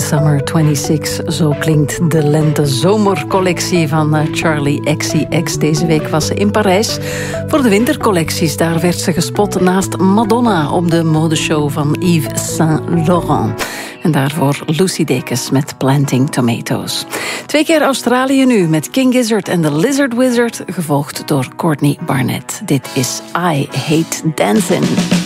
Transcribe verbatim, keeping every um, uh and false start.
Summer twenty-six. Zo klinkt de lente-zomercollectie van Charli X C X. Deze week was ze in Parijs voor de wintercollecties. Daar werd ze gespot naast Madonna op de modeshow van Yves Saint Laurent. En daarvoor Lucy Dacus met Planting Tomatoes. Twee keer Australië nu met King Gizzard en The Lizard Wizard, gevolgd door Courtney Barnett. Dit is I Hate Dancing.